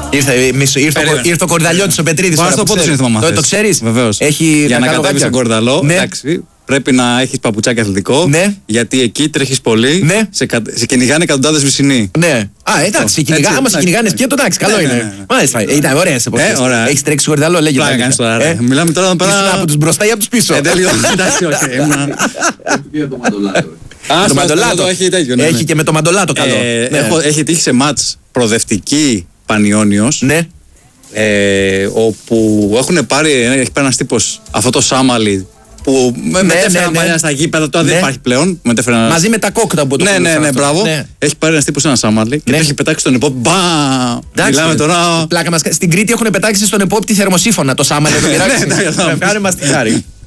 Ήρθε ο Κορδαλιώτης ο Πετρίδης. Πάω στο πόδι σύνθημα μαθές. Το ξέρεις? Βεβαίως. Για να κατέβεις στον Κορδαλό, εντάξει, πρέπει να έχεις παπουτσάκι αθλητικό. Ναι. Γιατί εκεί τρέχεις πολύ. Ναι. Σε κυνηγάνε εκατοντάδες βυσσινοί. Ναι. Εντάξει, άμα σε κυνηγάνε σκέτο, εντάξει, καλό είναι. Μάλιστα, ήταν ωραία σε εποχές. Έχεις τρέξει Κορδαλό, λέγεται. Μιλάμε τώρα πέρα. Από τους μπροστά ή από τους πίσω. Εντάξει, όχι. Το μαντολάτο έχει και με το μαντολάτο καλό. Έχει τύχει σε μάτς προοδευτική Πανιόνιος. Ναι. Όπου έχει πάρει ένας τύπος αυτό το Σάμαλι που μετέφεραν παλιά στα γήπεδα, τώρα δεν υπάρχει πλέον. Μαζί με τα κόκκτα από το Ναι, μπράβο. Έχει πάρει ένας τύπος ένα Σάμαλι και το έχει πετάξει στον επόπτη. Μπαμ! Μιλάμε τώρα. Στην Κρήτη έχουν πετάξει στον επόπτη θερμοσύφωνα το Σάμαλι. Κάνε μας τη χάρη.